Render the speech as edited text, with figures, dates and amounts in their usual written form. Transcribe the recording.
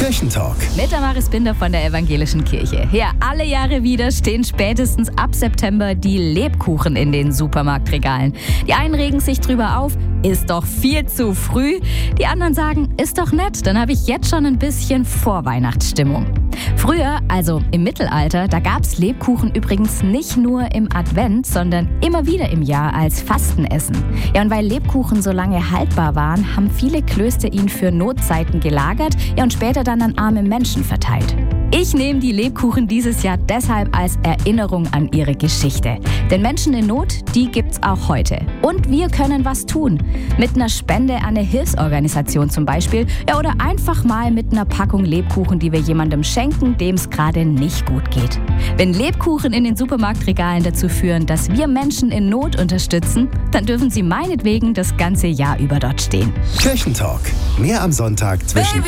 Kirchentalk. Mit Damaris Binder von der Evangelischen Kirche. Ja, alle Jahre wieder stehen spätestens ab September die Lebkuchen in den Supermarktregalen. Die einen regen sich drüber auf, ist doch viel zu früh. Die anderen sagen, ist doch nett, dann habe ich jetzt schon ein bisschen Vorweihnachtsstimmung. Früher, also im Mittelalter, da gab es Lebkuchen übrigens nicht nur im Advent, sondern immer wieder im Jahr als Fastenessen. Ja, und weil Lebkuchen so lange haltbar waren, haben viele Klöster ihn für Notzeiten gelagert, ja, und später dann an arme Menschen verteilt. Ich nehme die Lebkuchen dieses Jahr deshalb als Erinnerung an ihre Geschichte. Denn Menschen in Not, die gibt's auch heute. Und wir können was tun. Mit einer Spende an eine Hilfsorganisation zum Beispiel. Ja, oder einfach mal mit einer Packung Lebkuchen, die wir jemandem schenken, dem es gerade nicht gut geht. Wenn Lebkuchen in den Supermarktregalen dazu führen, dass wir Menschen in Not unterstützen, dann dürfen sie meinetwegen das ganze Jahr über dort stehen. Kirchentalk. Mehr am Sonntag zwischen